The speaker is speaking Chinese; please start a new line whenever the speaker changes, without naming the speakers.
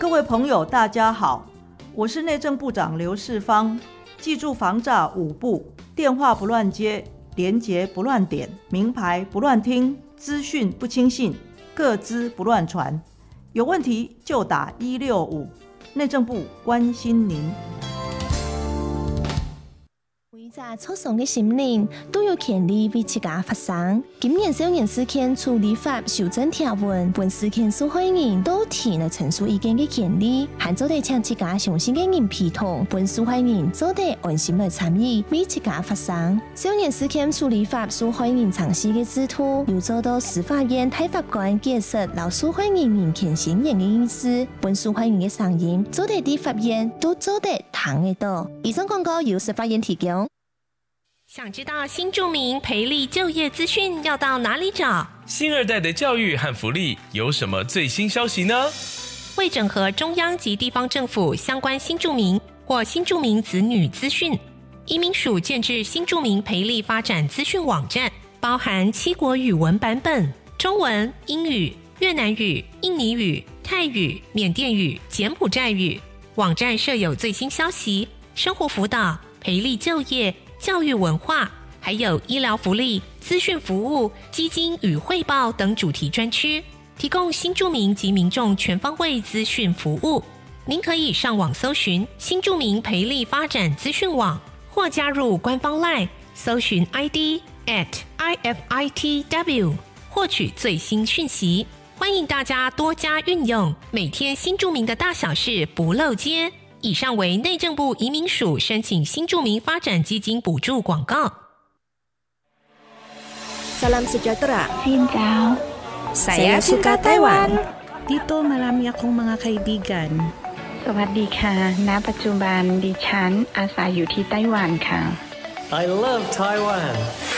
各位朋友大家好，我是内政部长刘世芳。记住防诈5不：电话不乱接，连结不乱点，名牌不乱听，资讯不轻信，个资不乱传。有问题就打165，内政部关心您。
每个初送的心灵都有权利为自家发声。今年少年事件处理法修正条文，本事件受害人都提来陈述意见的权利，还做得请自家相信的人陪同，本受害人做得安心来参与为自家发声。少年事件处理法受害人尝试的制度，又做到司法院大法官解释老受害人人权宣言的意思，本受害人的声音做得地法院都做得听得到。以上广告由司法院提供。
想知道新住民培力就业资讯要到哪里找？
新二代的教育和福利有什么最新消息呢？
为整合中央及地方政府相关新住民或新住民子女资讯，移民署建置新住民培力发展资讯网站，包含7国语文版本，中文、英语、越南语、印尼语、泰语、缅甸语、柬埔寨语。网站设有最新消息、生活辅导、培力就业、教育文化，还有医疗福利、资讯服务、基金与汇报等主题专区，提供新住民及民众全方位资讯服务。您可以上网搜寻新住民培力发展资讯网，或加入官方 LINE 搜寻 ID @IFITW 获取最新讯息。欢迎大家多加运用，每天新住民的大小事不漏接。以上为内政部移民署申请新住民发展基金补助广告。
Salam sejahtera.
Xin chào.
Saya suka Taiwan.
Dito marami akong mga kaibigan.
สวัสดีค่ะ ณ ปัจจุบันดิฉันอาศัยอยู่ที่ไต้หวันค่ะ
I love Taiwan.